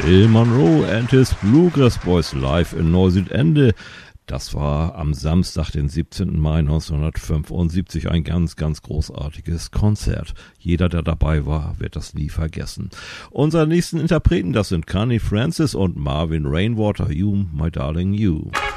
Bill Monroe and his Bluegrass Boys live in Neusiedende. Das war am Samstag, den 17. Mai 1975, ein ganz, ganz großartiges Konzert. Jeder, der dabei war, wird das nie vergessen. Unsere nächsten Interpreten, das sind Connie Francis und Marvin Rainwater, You, My Darling You.